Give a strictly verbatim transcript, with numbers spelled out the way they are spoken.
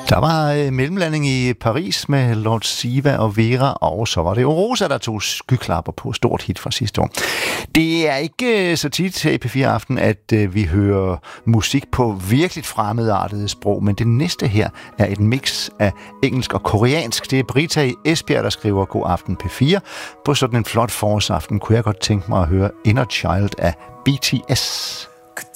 Der var øh, mellemlanding i Paris med Lord Siva og Vera, og så var det Rosa, der tog skyklapper på. Stort hit fra sidste år. Det er ikke øh, så tit her i P fire Aften, at øh, vi hører musik på virkelig fremmedartede sprog, men det næste her er et mix af engelsk og koreansk. Det er Brita i Esbjerg, der skriver God Aften P fire. På sådan en flot forårsaften kunne jeg godt tænke mig at høre Inner Child af B T S.